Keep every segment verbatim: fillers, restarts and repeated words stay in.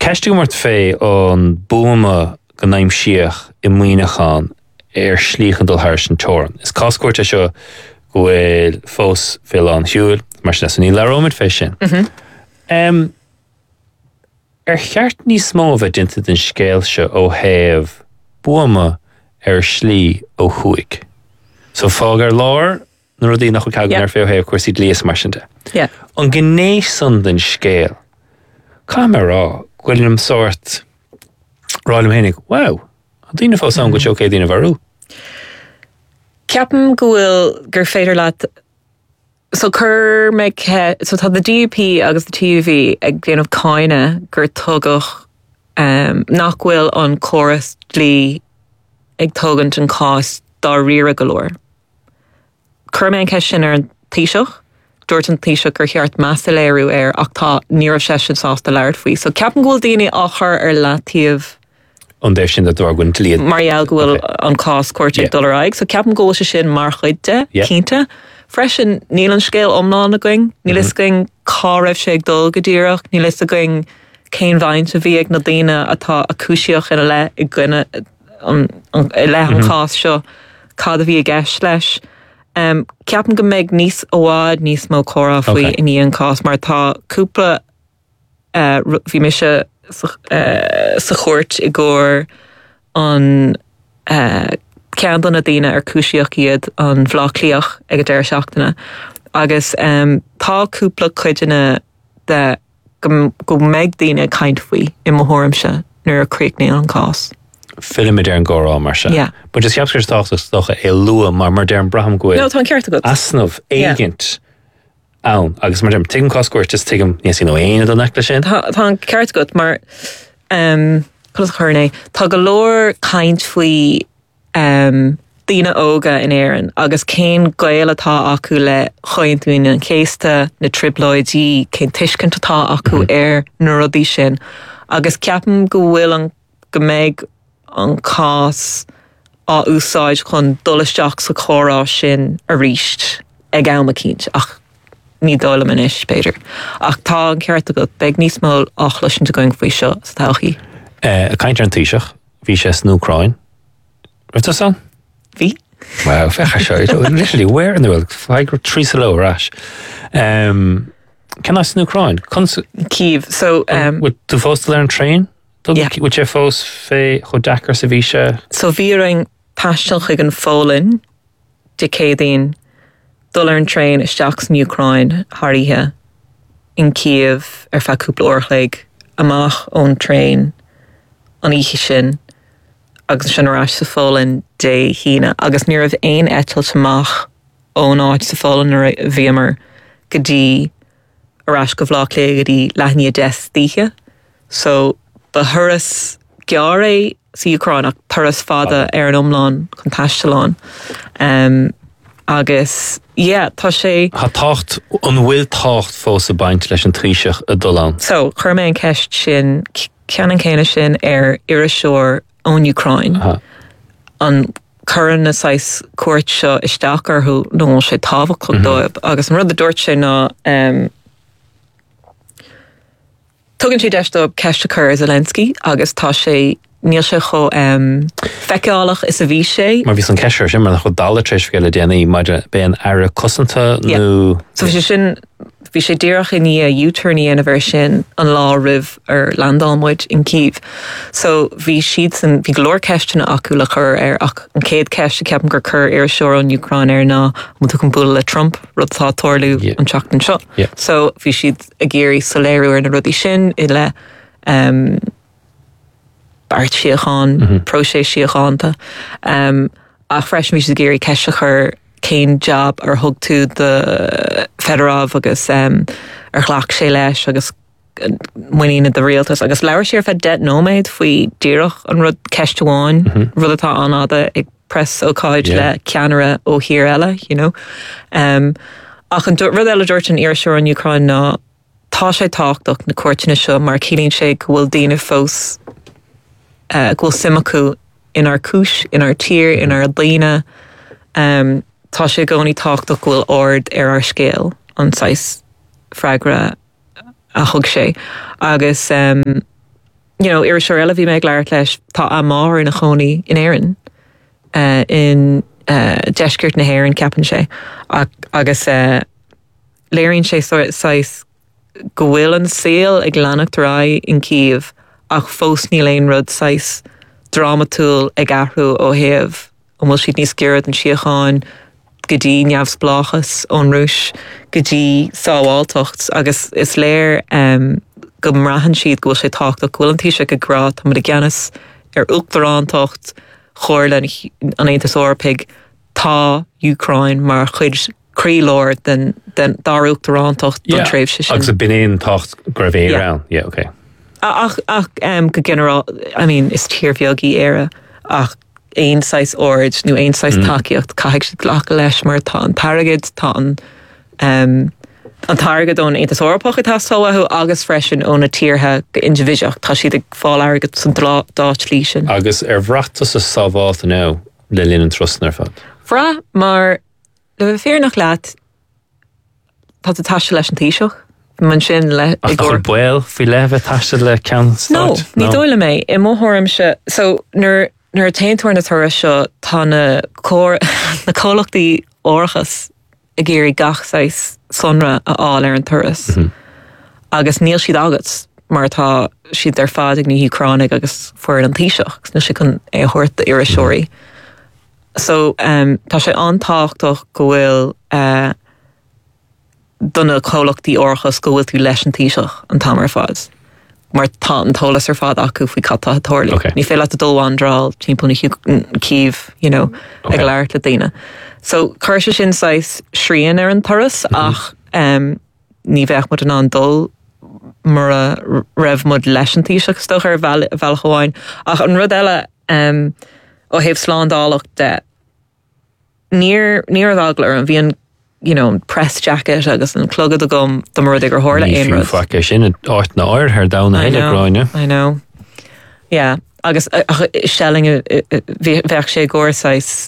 Ceistú mart fé an búma go naim siach I muoineachán ar slíchan dul thir sin teoran. Is cáscuirte seo go bhfuil fós fé an siúil, mar sin ní leróid fé sin. Um, ar cheart níos mó bheith dinta den scéal se ó thaobh búma ar slí ó chuig. So fág ar láir, na rudí nach chu cagan ar fé ó thaobh cuasaí líos mar sin de. Yeah. An gnééis san den scéal, cá mar rá, ghuiilm sort ráilm hénig, wow, an dtíine fós an go teoké dtíine bharú. Ceapan go bhfuil gur féidir leat so cur me ce so tá the D U P agus the T V ag déanamh cáine gur tugach um, nach bhfuil an chóras lí ag tugant an cás dá riara golóir. Cur me ce sin ar an tíiseach, dúirt an tíiseach gur cheart meas léirú ar ach tá níor sesin sásta leir faoi. So ceapan go bhfuil daoine áchar ar leatíomh An déir sin dat dúir gwn líad. Mariel go bhfuil an cás cuairte dul aig, so ceapan go se sin mar chuide, cínte. Freisin níl an scéal omná na going, níl is going cá raibh sé ag dul go dtíireach, níl is a going céin bhaint a bhí ag na daine atá acúiseach in a le i gcuine i le an cás seo cad a bhí a gceis leis. Um, ceapan go méid níos óháid níos mó chora faoi in íon cás, mar tá cúpla uh, bhí me se uh, sa chuirt i gcóir an uh, cean na daine ar cúiseach iad an bhlachlíoch ag a deir seachtainna. Agus um, tá cúpla chuideanna de go, go méid daine caint faoi i mo thuairimse nuair a críicnaí an cás. Film er an gorá mar se. Yeah. But is japskers táchtach stocha é lua mar mar der an braham goil. No, tá an ceart a go. Asnamh, éigent. Aun, agus mar dem tigam coscuir, just tigam, yes, you know, éine don necla sin. Tá an ceart a go, mar um, cos chuirné, tá go leor caint faoi um, daine óga in éireann, agus cén gael atá acu le chointúine an céasta na triploidí, cén tuiscint atá acu ar na rudí sin. Agus ceapan go bhfuil an go méid an cás á úsáid chun dulasteach sa chórá sin a ríist ag am a cínt, ach ní dóla man is, Péidir. Ach tá an ceart a go, beag níos mó ach leisin going faoi seo, sa táchaí. Uh, a caintear an tíiseach, bhí sé snúcráin. Rita san? Bhí? Wow, fecha seo. Literally, where in the world? Faigur trí sa lo rash. Um, can I snúcráin? Kiev, so... Um, Would du fós to learn train? Yeah. Would you fós fé chud dachar sa bhí se? So bhíring taistil chuig an fólinn de cédaín dul ar an train isteach san Ucrain tharíthe in Kiev ar feadh cúpla orchlaig amach ón train an íche sin agus sin arás sa fólinn de hína agus ní raibh aon eitilt amach ón áit sa fólinn ar bhíamar go dtí arás go bhláchlaigh go dtí leithní a des tíche. So ba thuras gearé sa Ucrain ach thuras fada ar an omláin chun taisteáin. Um, agus, yeah, tá sé... Tá tácht, an bhfuil tácht fós a baint leis an tríseach a dulán. So, chuir mé an ceist sin, cean an céine sin ar Irisóir ón Ucrain. Uh-huh. An churan na sais cuairt seo isteach arthú nó sé tábhacht chun dóibh. Agus an rud a dúirt sé ná... Um, Tugann sé deistóibh ceiste chur Zelensky agus tá sé níl sé cho um, feiceálach is a bhí sé. Mar bhí san ceisiir sin mar nach chu dála treis fiile déanaí maidir ben ar cosanta Yeah. nó... So bhí sé sin bhí sé díreach in í a U-turní ana bhar sin an lá rih ar landálmuid in Kiev. So bhí siad san bhí glór ceistena acu le chur ar ach an céad ceiste ceapan gur chur ar seoir an Ucrain ar ná mu tú bula le Trump rud tá toirliú Yeah. an teachtain seo. Yeah. So bhí siad a géirí soléirú ar na rudí sin i le um, bart siachán, mm-hmm. prosé siachánta. Um, ach freisin bhí siad a géirí ceiste chur céin job ar thug tú de federáh agus um, ar chhlach sé leis agus muína de rialtas agus leir sé ar fed det nóméid faoi díreach an rud ceistúáin mm-hmm. rud atá anáda ag press ócáid yeah. le ceanara ó hir eile, you know. Um, ach an rud eile dúirt an Irisóir an Ucrain ná tá sé táchtach na cuairteanna seo mar cílíonn sé go bhfuil daoine fós uh, go bhfuil simachú in our cúis, in our tír, in our lína. Um, tá sé gcónaí táchtach go bhfuil ord ar ar scéal an sais freigra a thug sé. Agus um, you know, ar seir eile bhí méid leir leis tá a máthir in a chonaí in éireann uh, in uh, deiscirt na hhéireann ceapan sé ag, agus uh, léironn sé sais go bhfuil an saoil ag leannacht rá in Kyiv ach fós ní léon rud sais dramatúil ag ahrú ó thaobh an bhfuil siad níos geared an siocháin go dtí neamhs blachas ón rúis go dtí sábháiltocht agus is léir um, go mraithan siad go bhfuil sé tácht a bhfuil an tíise go grá tá mud a gceannas ar uachtarrántocht chóir le an Aontas Eorpaig tá Ukraine mar chuid crílóir den den dar uachtarrántocht don tréimh sin. Agus a binin tocht gravé around. Yeah, okay. Ach, ach um, go general, I mean, is tíorbeagaí éire ach éonáis ord nó éonáis takeíocht caiigh si ghlacha leis mar tá an targad tá an um, an targad ón Aontas Eorpach atá sóhathú agus freisin ón na tíortha go individuach tá siad ag fáil agad san dáit lí sin. Agus ar bhreachtas a sábháilta ná le linn an trosna ar fad. Bhra mar le bheith féar nach leat tá a taiste leis an tíiseach man sin le ag gur buil fí leh taiste le cean No, ní dóile mé i móthorm se so nuair nuair taintúir na tuaire seo tá na cór na cólachtaí orchas a géirí gachsáis sonra a áil ar an turas mm-hmm. agus níl siad agat mar tá siad ar fád ag ní Ucránig agus fuair an tíiseach na si chun é thuirt ar a seoirí so um, tá sé antáchtach go bhfuil uh, donna cólachtaí orchas go bhfuil tú leis an tíiseach an tamar fád mar tá an tólas ar fád acu faoi cattá atóirlaí. Okay. Ní fé le a dulháin dráil timppla na Kyiv, you know, okay. ag leir le daine. So chuir se sin sais srían ar an turas mm-hmm. ach um, ní bheith mud an an dul mar a raibh mud leis an tíiseach stoch ar bhealchaháin ach an rud eile um, ó hebh sláándálacht de níor níor dhaglar an bhíon you know, press jacket agus an clogad a gom do mar ag gur thóla aon rud. Ní fiú faice sin áit na áir ar dá na heile gráine. I know. Yeah, agus shelling bheith sé gcóráis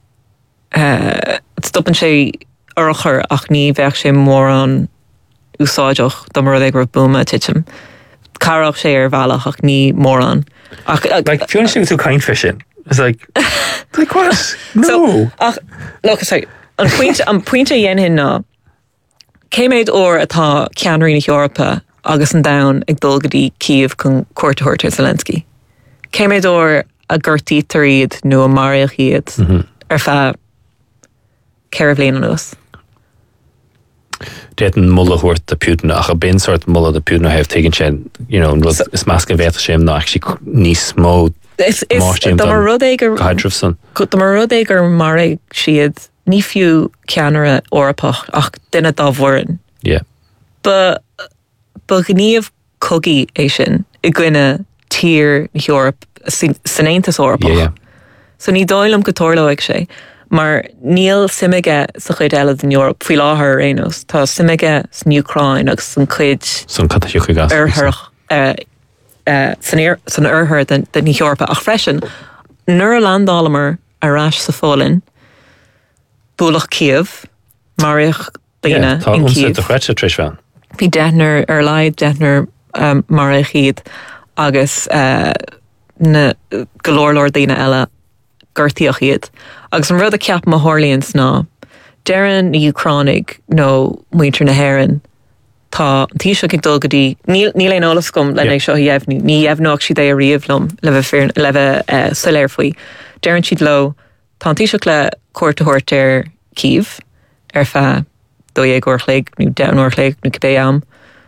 stopan sé orchar ach ní bheith sé mór an úsáideach do mar ag gur búma titim. Carach sé ar bhealach ach ní mór an. Like, fiúna sin tú caint fisin. It's like, like what? No. So, ach, look, sorry. An puinte an puinte dhéanhin ná céiméid ó atá ceannaí na Eorpa agus an dain ag dul go dtí Kyiv chun cuairteoirtear Zelensky. Céiméid ó a gurtítar iad nó a mariach iad mm-hmm. ar feadh ceithre bhliain an uas. Déit an mulla thuirt a Putin ach a bin sort mulla a Putin have taken sin, you know, so, is meas go bhéta sé ná actually níos mó máistíim don mar rud é gur Hydrofson. Don mar rud é gur maraigh siad ní fiú ceanara orpach ach duine dá bhórin. Yeah. Ba ba gníomh cogaí é sin i gcuine tír Eorp san Aontas Eorpach. Yeah, yeah. So ní dóilm go tóirleigh sé, mar níl simige sa chuid eile den Eorp faoi láthair rénos. Tá simige san Ucráin agus san chuid san cataisiocha gas. Urthach uh, uh, san urthir den, den Eorpa ach freisin nuair a landálamar arás sa fólinn búlach Kyiv, mariach daine yeah, in Kyiv. Tá chréite tris bhean. Bhí deithnar ar leid deithnar um, mariach iad agus uh, na golóirlóir daine eile gurtíoch iad. Agus an rud a ceap má hórlíonn ná dearan na Ucránig nó muintir na hÉireann tá tíise ag dul go dtí níl éon ólas gom le é seo dhéimhnú ní dhéimhnach siad é a riomhlum le bheith le bheith uh, soléir faoi. Dearan siad lo tá tíise le cuairteoirtear Kyiv ar feadh dóigh uairchléig nó dean uairchléig nó cibé am.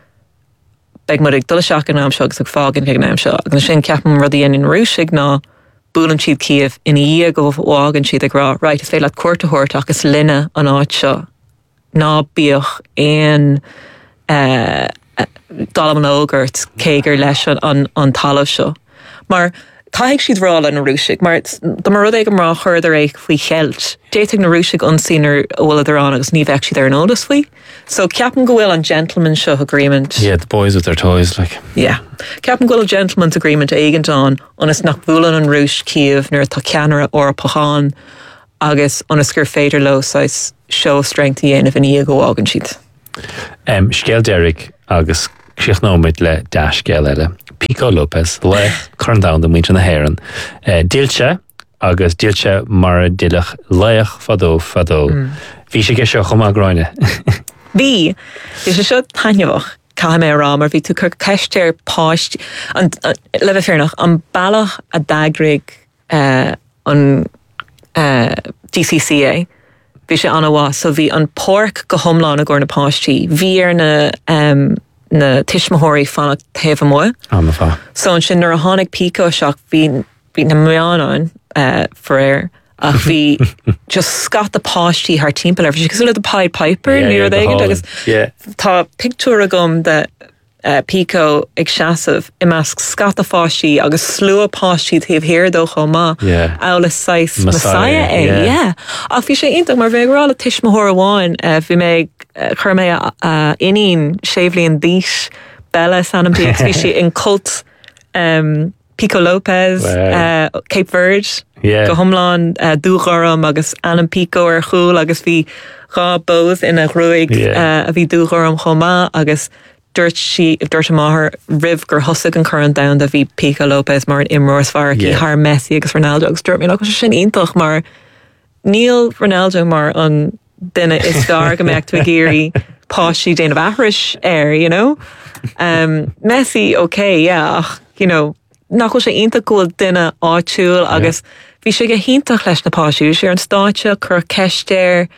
Beag mar ag dul seach an am seo agus ag fágan ag am seo. Agus sin ceapan rudí in rúsigh ná búlan siad Kyiv ina í go bhágan siad ag rá right is fé le cuairteoirt agus linne an áit seo. Ná bíoch éon uh, dalam an ógurt cégur leis an, an talamh seo. Mar Caigh siad rála na rúsigh, mar do mar rud ag am rá chuir éich faoi cheilt. Déiteag na rúsigh ansínar bhfuil ar an agus ní bheith siad ar an ólas faoi. So ceapan go bhfuil an gentlemanship agreement. Yeah, the boys with their toys, like. Yeah. Ceapan go bhfuil gentleman's agreement éigent an, onas nach bhúlan an rúis Kyiv nuair tá ceanara orpachán agus onas gur féidir lo sais show strength i dhéanamh in í go bhágan siad. Um, Scéal Derek agus Críochnóid le deas scéal eile. Pico Lopez le chun down the muinte na héan. Dílte agus dílte mar dilech leich fadó fadó. Bhí sé seo chumá gráine. Bhí, bhí sé seo tainneoch cai mé rá mar bhí tú chur ceistéir páist an le bheith fearnach an bailach a dagrig uh, an uh, D C C A bhí sé anna bhá, so bhí an porc go thomláin a ggur na páistí. Bhí ar na um, na tiismothirí fannach taobh amóil. Am fa. So an sin nar a tháinig Pico seach bhí bhí na meánáin uh, for air ach bhí just scat a páistí haar timp le bhí le a Pied Piper níor dhéige agus tá picture agam de uh, Pico ag seasamh i measc scat a páistí agus slú a páistí taobh hir dó chomá ála sais Messiah é yeah. Ach bhí sé ionach mar bheith rála tiismothirí amháin uh, bhí mé uh, chur mé uh, inín séimhlíonn díos Bella san an bíag bhí sé in cult um, Pico Lopez, wow. uh, Cape Verde, yeah. Go Homlan, uh, Dúcharam agus Anam Pico ar chúl agus bhí rá bóð ina ruig yeah. uh, a bhí Dúcharam chomá agus dúirt si dúirt amáthair rih gur thosaigh an current down a bhí Pico Lopez mar an imróras fear í thar Messi agus Ronaldo agus dúirt mé nach sin iontoch mar níl Ronaldo mar an duine is fear go meach tú géirí páistí déanamh ahris air, you know? Um, Messi, okay, yeah, ach, you know, nach sé ionta gúil duine áitiúil agus bhí sé go hiintach leis na páisiú sé an stáite chur ceistéir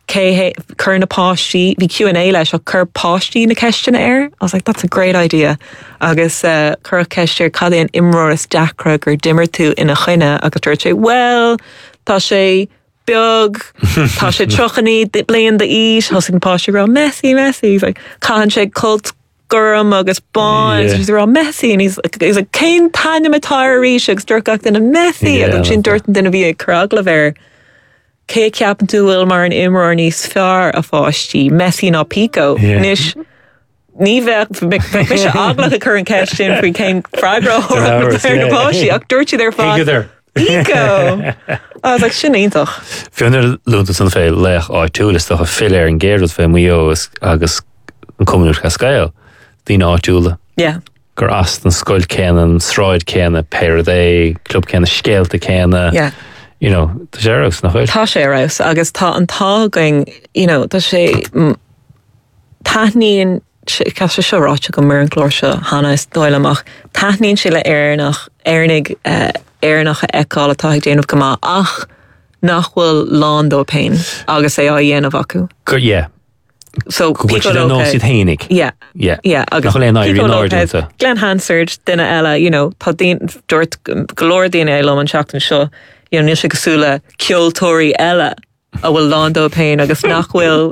chur na páistí bhí Q and A leis a chur páistí na ceistena air. I was like, that's a great idea. Agus uh, chur ceistéir cad é an imróras deacra gur dimmer tú ina chuine agus tuair sé, well, tá sé beag, tá sé trochaní blion de ís, thosaigh na páistí rá Messi, Messi. He's like, caitheann sé cult Gurram agus Bond, yeah. He's all messy, and he's like, he's like, Cain Tanya Matari, she's Durkak in a messy, and she's Durton din a be a Kraglaver. Kay Captain to Wilmar and Imor and he's far a foshti, messy no Pico. Nish Nive, Misha Agla, the current question, we came Fragro or the Poshi, Octurchi there for Pico. I was like, Shinintach. Fiona Lundas on Fail, Lech or Tulis, the filler and Gerald Femios, Agus, and coming out Cascale. Dín áitiúla. Yeah. Gur astan scoil céanna, sráid céanna, péradé, club céanna, scéalta céanna. Yeah. You know, tá sé rás nach chuir. Tá sé rás, agus tá an tágaing, you know, tá sé taithníonn cas sé seo ráite go mar an glóir seo hana is dóil amach. Taithníonn sé le éarnach, éarnig éarnach a eáil atá ag déanamh go má ach nachhfuil lán dó pein agus é á dhéanamh acu. Gur, yeah. So Pico Lopez, yeah, yeah, yeah. Agus Pico Lopez, Glenn Hansard, Dina Ella, you know, tá dín dúirt glór dín é lom an seachtain seo, you know, níl sé go súla ceol tóirí Ella a bhfuil lán pein agus nachhfuil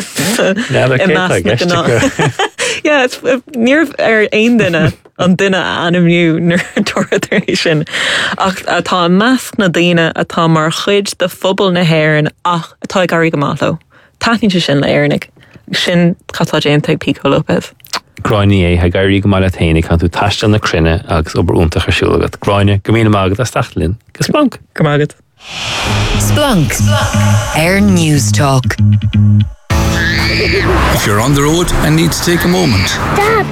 yeah, it's níor ar aon duine an duine animniu nuair tuairéis sin ach atá measc na daoine atá mar chuid de phobal na hhéireann ach atá garí go máthó. Taithníonn sé sin le éarnig. Sin catá déantaigh Pico Lopez. Gráine é ha gairí go máile taine can tú taiste na crinne agus oberúntaach ar siúlagad. Gráine go mína mágad a stachtlinn. Go Splunk. Go mágad. Splunk. Air News Talk. If you're on the road and need to take a moment. Stop.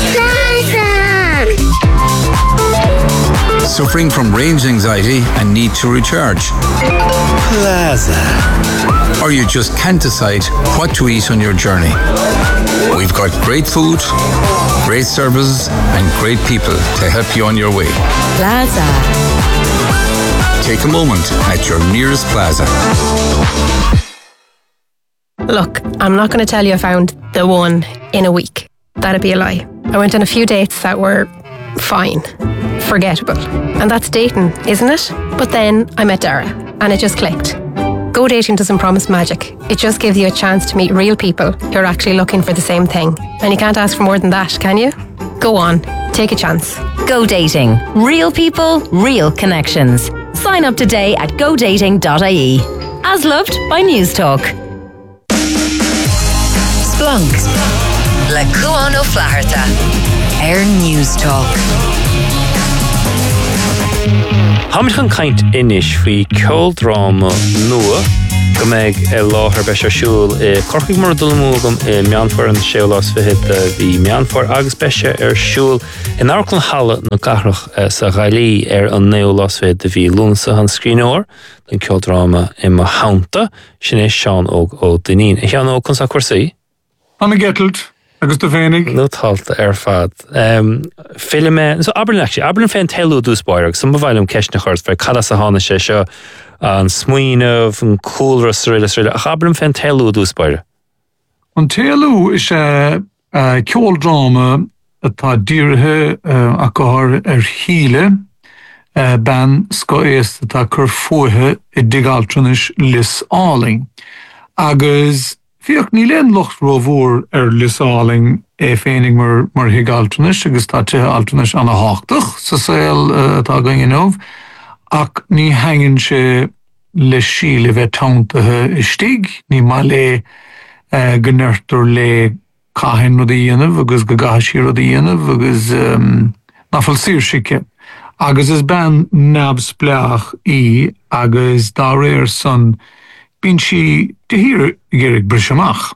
Plaza. Suffering from range anxiety and need to recharge. Plaza. Or you just can't decide what to eat on your journey. We've got great food, great services, and great people to help you on your way. Plaza. Take a moment at your nearest Plaza. Look, I'm not going to tell you I found the one in a week. That'd be a lie. I went on a few dates that were fine, forgettable. And that's dating, isn't it? But then I met Dara, and it just clicked. Go Dating doesn't promise magic. It just gives you a chance to meet real people who are actually looking for the same thing. And you can't ask for more than that, can you? Go on, take a chance. Go Dating. Real people, real connections. Sign up today at go dating dot I E. As loved by News Talk. Splunk. Le Cuan ó Flaharta. Air News Talk. Hamid chan kaint inis fri ceol drama nua go méid e láthair be siúil i corcaigh mar dulmúgam i meanfar an seolás fihid bhí meanfar agus beise ar siúil in áclan halla na garach sa ghailí ar an neolás fihid de bhí lúnsa an scríneoir den ceoldrama i ma haunta sin é Seán óg ó Dunín. I Seán óg chun sa cuasaí? Anna Getalt agus do fénig. No talta ar fad. Um, Filime, so Aberlin actually, Aberlin féin teilú dús bairag, some bhhailm ceis na chuirt, fe cada sa hána sé seo an smuoineh, an cúlra sríle sríle, ach Aberlin féin teilú dús bairag. An teilú is uh, uh, ceoldrama atá dírithe uh, a gohar ar híle uh, ban sco éas atá cur fuathe i digaltranis lis áling. Agus Fiach ní len locht rohór ar lisáling é féinnig mar, mar higaltranis agus tá te altranis an a háchtach sa saoil uh, atá gangin óh ach ní hangin se le síle bheith tauntathe i stig, ní má le uh, gynnertar le cahin rud a dhéanamh agus go gaithsí rud a dhéanamh agus um, nafal sírsike. Agus is ban nabs bleach í agus dá réir san bín si de hir gérig brisamach.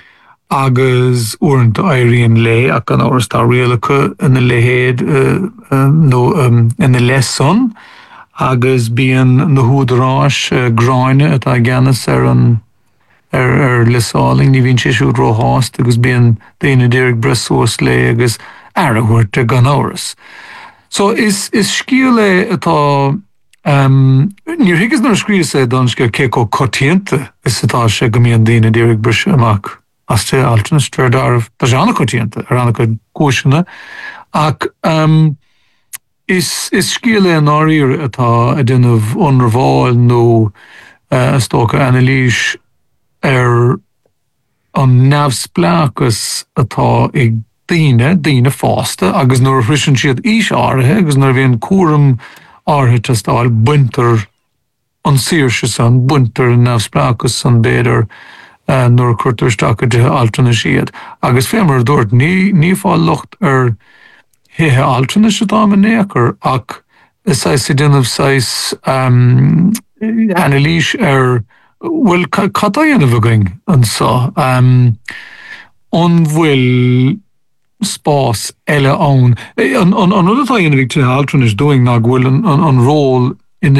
Agus uorint airíon le ach an áras tá réalacha in the lehéad uh, uh, no, um, in the lesson agus bíon na húdarás uh, gráine atá gceannas ar an ar, ar lisáling ní bhín si siúd róhást agus bíon daine déirg bresós le agus airhuirt gan áras. So is, is scíle atá Um, Níor higus nar scríre sé don ske céco cotíanta is atá sé go míon daine déirg bris amach as te altranis tverdarh tá sé anna cotíanta ar anna go cúisina ach um, is, is scíle an áír atá a duineh onrháil nó uh, stócha analís ar an neamhsplachas atá ag daine, daine fásta agus nuair frisin siad ís áirithe agus nuair bhíon cuaram áirthe stáil buntar an síirse san, buntar an neamhsplachas san béidir uh, nuair cuirtar stacha de altranis siad. Agus fémar dúirt ní, ní fá lucht ar hithe altranis atá man néachar ach is sais i duineh sais um, analís ar bhfuil catá dhéanamh againn an sa. Um, an bhfuil spás eile ann. An rudatá dhéanamh te altranis doing ná bhfuil an ról in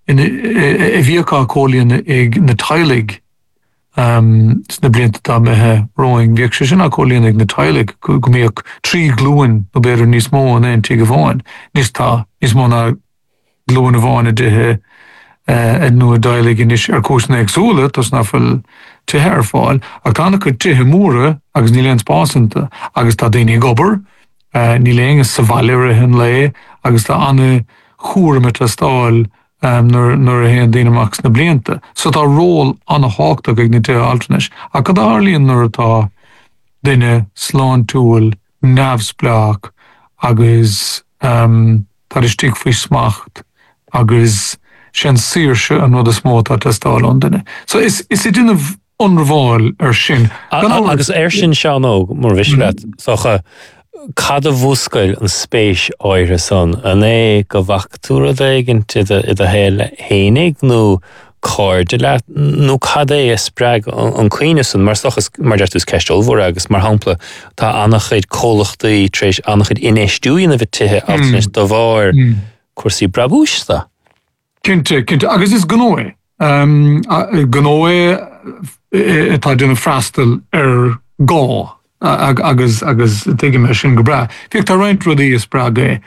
a bhíochá cólaíonn ag na tailig um, sna blianta tá methe roing bhíoh sé sin a cólaíonn ag na tailig go mbeadh trí glúin nó beidir níos mó an éon tí go bháin. Níos tá, níos mó na glúin a bháin a dithe uh, nu a dailig inis ar cúsna agsúla, tas na fuil te her fáil, ach tána go tithe múra agus ní leon spásanta, agus tá daoine gobar, uh, ní leon is sa bhaile hin le, agus tá anna chúrma tá stáil um, nuair a héan daoine amach na blianta. So tá ról anna háachta ag na tithe altranis. A go dárlíonn nuair atá daoine sláán túil, neamhsplach, agus um, tá istí faoi smacht, agus sin síirse an rud a smó tá tá stáil an duine. So is, is it duineh onrháil ar sin. Agus ar sin Seán óg mar bhisleat socha cad a bhúscail an spéis áire san an é go bhachtúra daigen i a héile hénig nó cáirde leat nó cad é a spreag an cuioine san mar sochas mar deirtús ceistol bhór agus mar hampla tá annachchuid cólachtaí tréis annachchuid inéisúin a bheith tithe altranis do bhár cuasaí brabúista. Cinnte, cinnte, agus is gnói. Um, gnói tá duna freastal ar gá ag, agus agus teige me sin go bra. Fiach tá roint rudaí is bra é.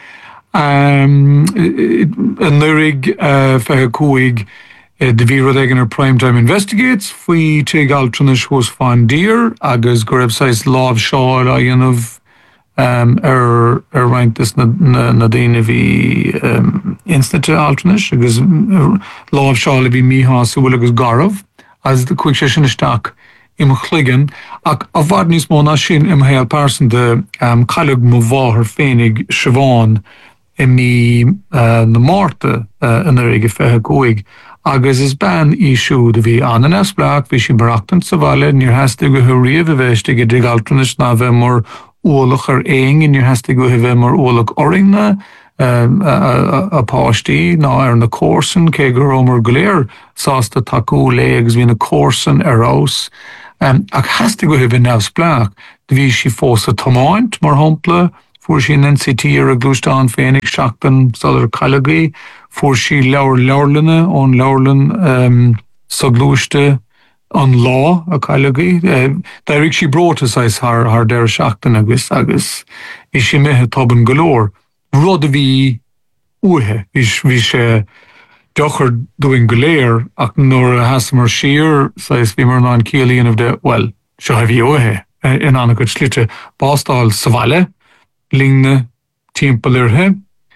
Um, an nurig uh, fethe cúig de bhí rud éigean ar Primetime Investigates faoi teag altranis hús fáin dír agus go raibh sais lámh seáil a dhéanamh um, ar, ar rointas na, na, na daine bhí um, instate altranis agus lámh seáil a bhí míthasúil agus garmh as de chuig sé sin isteach im chligan ach a bhhad níos mó ná sin im héal pársan de um, caiileag mo bháthar féinnig Siobhán i mí uh, na Márta uh, in ar ige fethe cúig agus is ban ísú de bhí an an esplach bhí sin barachtan sa bhaile níor heasta go thuíomh a bheiste go dig altranis ná bheith mar ólach ar éing níor heasta go bheith mar ólach oringna um, a páistí ná ar na córsan cé gur ómar go léir sásta taú léagus hí na córsan arás. Um, ach heasta go hibh nefs bleach, de bhí si fós a tomáint mar hampla, fuair si N C T ar a glúisteán féinnig seachtain sadar cailagaí, fuair si leabhar leabharlanna ón leabharlan um, sa glúiste an lá a cailagaí. Uh, D'fhíigh si brotas as haar, haar deir seachtain agus agus is si mithe toban golóir. Rud a bhí uathe, bhí sé dochar doing go léir ach nuair a heas mar siar sais bhí mar ná an cíalaíonmh de, well, seo a bhí uathe in anna go slite bástáil sa bhaile, língna timpeall irthe,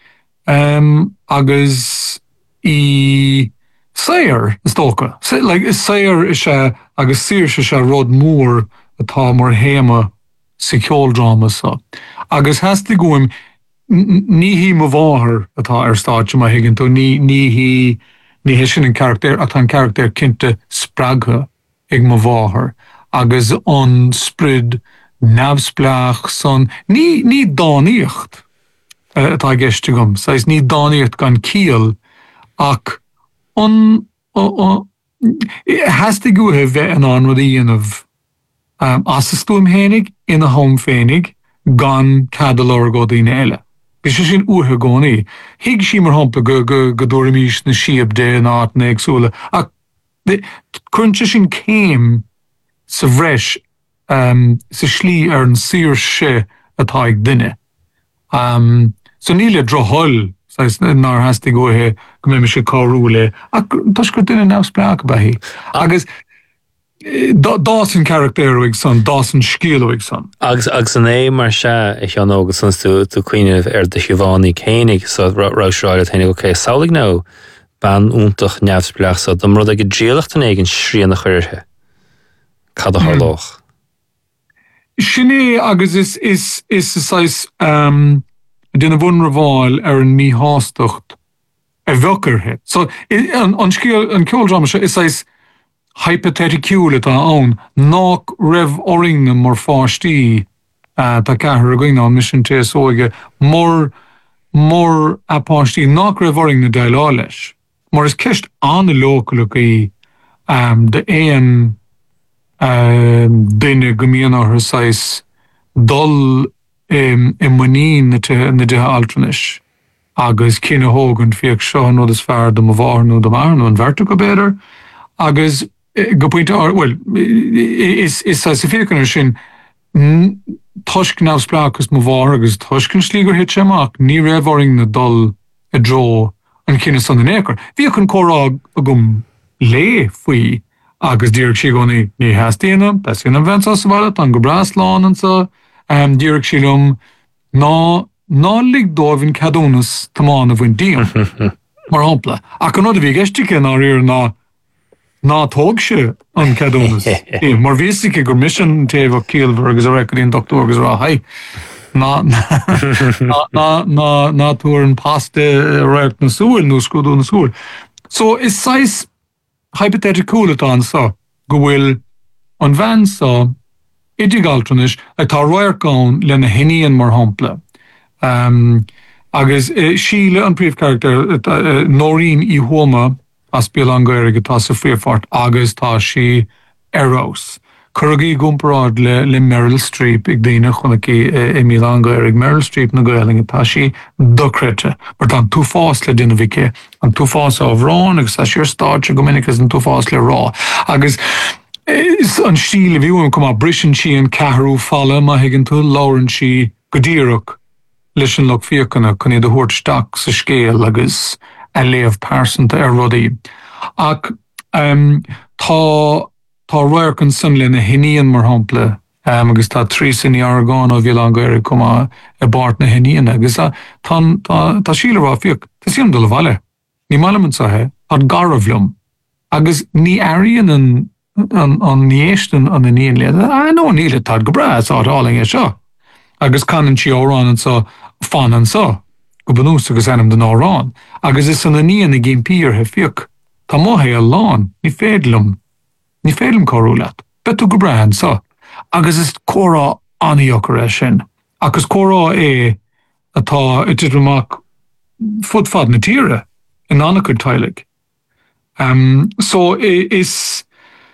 um, agus í saoir is tóca. Like, is saoir is sé agus sír sé sé rud mór atá mar héama sa ceoldráma sa. Agus heasta goim ní hí mo bháthar atá ar stáitse mai higann tú ní ní hí ní hé sin an charactéir atá an charactéir cinnte spragtha ag mo bháthar agus an sprid nefsbleach son ní ní dáníocht uh, atá geiste gom. Sais ní dáníocht gan cíal ach an heasta guthe bheith an an rud a dhéanamh um, as a stúm hénig ina hom féinnig gan cadalóir go dtíine eile. Bhí sé sin uathe gcónaí. Hiag sí mar hampla go go go dúramís na siab de an áit na agsúla. Ach chuinte sin céim sa bhreis um, sa slí ar an sír se atá ag duine. Um, so níle drothol nar heasta guthe go mé me sé cáú le ach tá gur duine nefs bleach bahí. Agus dás an charactéir ag son, dás an scíal ag son. Agus agus an é mar se is an ógus san tú tú cuiineh ar de siobhánaí cénig sa ráisráile tainig oké saolig ná ban úntach neamhsbleach sa dom rud ag go díalacht an éigen srían na chuirthe. Cad a thorlách. Sinné agus is is is is um duna bhun bháil ar an mí hástocht a bheocarthe. So an an scíal an ceoldráma se is is hypotheticúla tá ann nach raibh oringne mar fáistí uh, tá cethir a gcuine an mission té sóige mór mór a páistí nach raibh oringne deilá leis. Mar is ceist anna lócalaí um, de éon um, duine go míonáthair sais dul um, i muín na dithe altranis agus cinenne hógan fiag seo nó is fearr do mo bhar nó do mar nó an bhharrta go béidir agus go puinte well is is sa fianar sin tuisc nefsbleachgus mo bhar agus tuiscin slígur hit semach ní raibh oring na dul a dro an cinenne san den éair. Bhí chun chorá a gom lé faoi agus díireh si gona ní heastíana, Bes sin an bhaint sa bhile an go brasláán an sa um, díireh sílumm ná ná lig dómhín cadúnas tamána bhain díon mar hampla. Ach an a bhí geistigh ná riir ná ná tóg se an cadúnas. Mar bhísigh gur mission taobh cíalbhar agus a recordíon doctor agus rá haid. ná ná túair an pasta réirt na súil nó scrúdú na súil. So is sais hypothetical atá sa go bhfuil an bhean sa idigaltranis ag tá roiarcán le na hinaíon mar hampla. Um, agus uh, síle an príomhcharacter uh, Noreen í Huoma as bíal an gair tá sa fríomhfort agus tá si arás. Curgaí gúmparáid le, le Meryl Streep ag daine chunaí i mí an gair ag Meryl Streep na gailing tá si docrete. Mar tá tú fás le duine bhíce an tú fás á bhrán agus tá siar státe go minicas an tú fás le rá. Agus is an stíle bhíúim cum a brisin si an ceathrú falla má higann tú lárann si go díreach leis an loch fiochanna chun iad a thuairt staach sa scéal agus a léamh pásanta ar rudaí. Ach um, tá tá roiarcán san le na hinaíon mar hampla um, agus tá trí san Aragán ó bhíal an gair cum a bart na hinaíon agus tá tá síle rá fioc tá siam do le bhaile. Ní malaman sathe tá garabhlum agus ní airíonn an an an níéistan an na níon le a nó níle tá go bra átáling é seo. Agus canan si órán an sa fan an sa go banús agus enam den árán. Agus is san na níon na gén pír he fioc tá mothe a lán ní fédlum ní fédlum choú leat. Betú go bra an sa. Agus is córá aníochar é sin. Agus córá é atá idirach fud fad na tíre in annachar teilig. Um, so is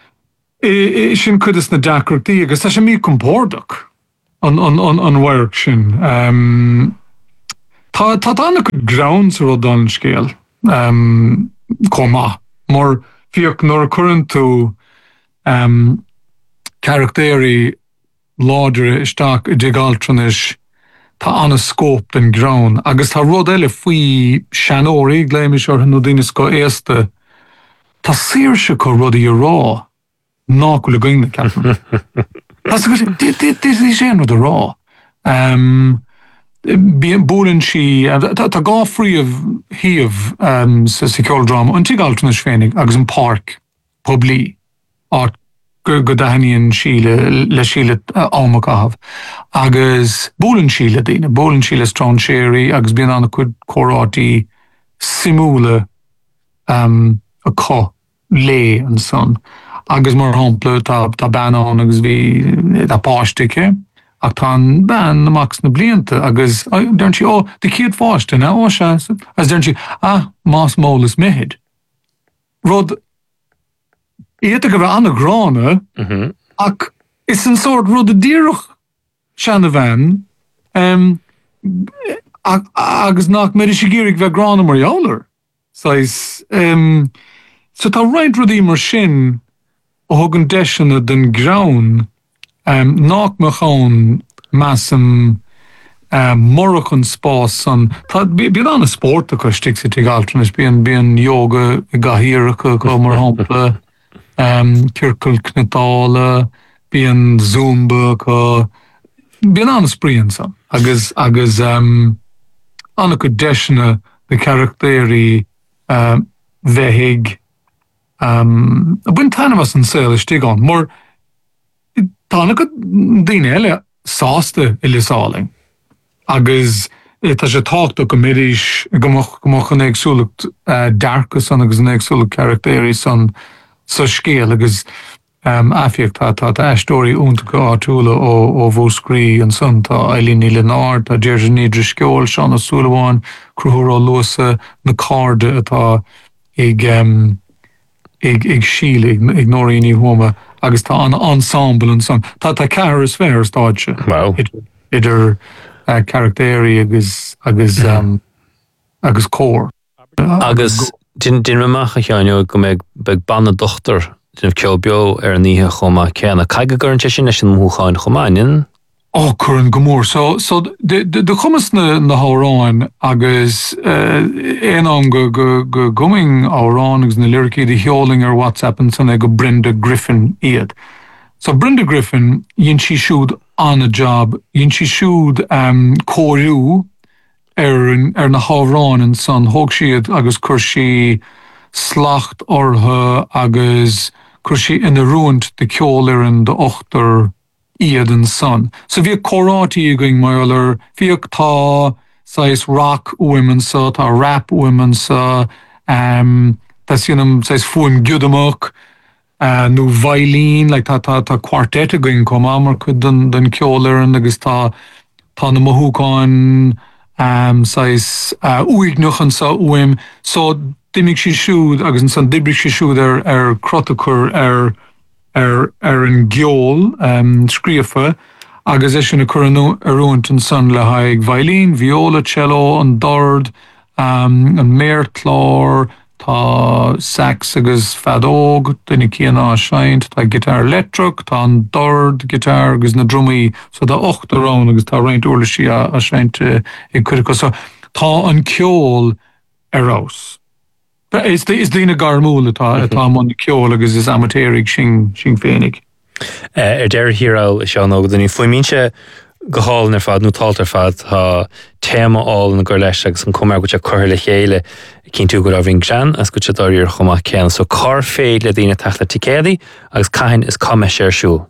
sin cudas na dacrachtaí agus tá sé mí compórdach an an bhairc sin. Um, tá tá annachar grounds rud an scéal um, comá, mar fiach nor current tú um, charactéri láidre isteach i dtéagaltranis tá anna scóp den ground, agus tá rud eile faoi seanóirí gléimiis ar nó daoine go éasta tá saoirse go rudaí a rá ná go le going na ceapan. Tá dí sé rud a rá. Um, Búlann si, tá gá fríomh híomh um, sa ceol drama an tíogaltranis féinnig agus an park poblí át go go dahaíonn síle le síle ámach ahab. Agus búlann síle daoine, búlann síle strán séirí agus bíon anna chud chomrátaí simúla um, a có lé an son. Agus mar hampla tá tá banán agus bhí tá páisteice ach tá ban amach na blianta agus dern si ó de chéad fáiste na ó se as dern si ah más mólas méid. Rud éad go bheith anna grána Mhm. ach is an sort rud a díirech seanna bhean um, ag- agus nach meidir sé géirigh bheith grána mar jouler. So is um, so tá roiint rudí mar sin ó thugann deisina den ground um, nach me chun massam um, morachan spás san tá bíad anna sport a chu stig sa tíogaltranis bíon bíon yoga i gcathaoireacha go mar hampla um, circle cnatála bíon zumba go bíon anna spríon san agus agus um, anna go deisina de charactéri um, bheithig um, a buin tanna was an saoil is stig an, mar tána go daoine eile sásta i lesáling. Agus eh, tá sé tácht go méris gomach an éagsúlacht uh, darcas san agus an éagsúlacht charactéri san sa scéal agus um, afíocht tá tá tá eistóirí únta go átúla ó ó bhóscrí an san tá Eileen Ní Leonard, tá Deirdre Nídra Sceol, Seán O'Sullivan, Cruthúrá Luasa na carde atá ag um, ag ag síle ag, ag nóirí ní homa agus tá an ensemble an san. Tá tá ceathar is fearr stáidse. Wow. Idir idir uh, charactéri agus agus um, agus cór. Agus din din ramach a cheanú go méid beag banna dochtar din ceol beo ar an níthe chomá ceanna caiige gurn sin leis an múcháin chomáin. Oh, Curan gomór. So, so de, de, de chumas na, na háráin agus uh, éon an go, go, go goming árán agus na lyricí de heoling ar WhatsApp an san go Brenda Griffin iad. So Brenda Griffin, yin si siúd an a job, yin si siúd um, córiú ar, an- ar na háráin an san thug siad agus chuir si slacht ortha agus chuir si ina ruúint de ceol ar an de ochtar iad an son. So bhí chorátaí going mailer, bhí tá sais rock women sa, tá rap women sa, um, tá sinam sais fuim giudamach, uh, nó violín, like tá tá tá quartet going comá mar chud den den ceolar agus tá tá na mothúcáin um, sais uh, uignachan sa uim, so dimig si siúd agus an san dibrig si siúd ar ar crotacur ar ar ar an geol um, scríofa agus é sin a chuanú arúint an san le haig violín, viola, cello, an dord, um, an méirtlár, tá sax agus fadóg, duine cíanna a seint, tá gitar electric, tá an dord, gitar agus na drumí, so tá ocht arán agus tá roint uirlisí a, a seint uh, i cuirica. So tá an ceol arás. But is the is dina garmúla tá atá man ceol agus is amatérig sin sin féinnig. Er deir híráil is seán ágad ní foiimínse go háil ar fad nó táiltar fad tá téma áil na gur leis agus an cumar go te chuir le chéile cinn tú go a bhín sean as go te doiríar chumá cean. So cá féad le dtíine teachta ticéadaí agus caiin is cum sé siú.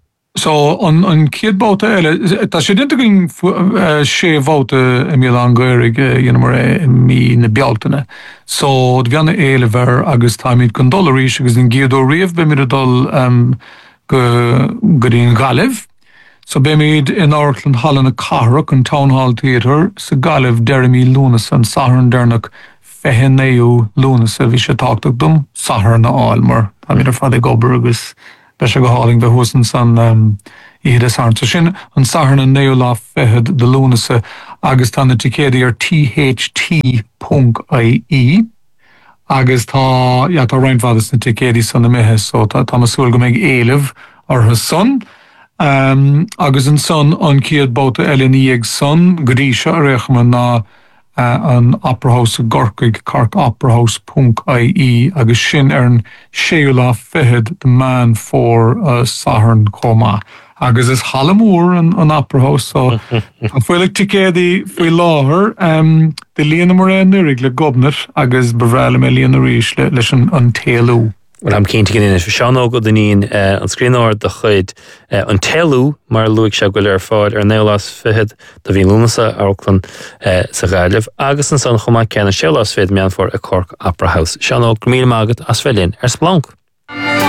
So an an kiadbouta eile, tá sé dinta gin sé bhóta i mí an gairig dhéana mar mí na bealtaine. So bheanna éile bhar agus tá míid gon dolaríis agus an géadú riamh be mí a dul um, go go dtíon galibh. So Bemid in Orkland Hallen Carrock and Town Hall Theatre, sa galibh Jeremy Lunas and Saharan Dernach feheneu Lunas vi sé táchtach dum, Saharan na Almer. I mean, fa de goburgus, be go hauling the husen san um, Ida Sarn. So sin an Saharan and neu la fehed de Lunas agus tanna tikedi ar T H T punk I E. Agus tá, ja, tá reinfadas na tikedi san na mehe, so tá tá masul go meg Eliv or her son. Um, agus an son an ciad bóta Eleniag son, Grisha Rechman na uh, an Opera House Gorkig, Cork Opera House punk I E, agus sin ar an Sheila Fehed, the man for uh, Saharan Coma. Agus is Hallamore an, an Opera House, so an fuilig ticedi fui láhar, um, de Liana Moran nurig le gobner, agus bevrele me Liana Rish le, leis an, an Tailú. Well, I'm keen to get in it for Sean O'Good the Neen on screen or the Hood on Telu, Mar Luik Shagwiller Ford or Neolas Fihid, the Vilunasa, Auckland, Sagaliv, August and Son Homa Ken and Shelas Fid Man for a Cork Opera House. Sean O'Good, Camille Magat, Asfelin, Ersplonk.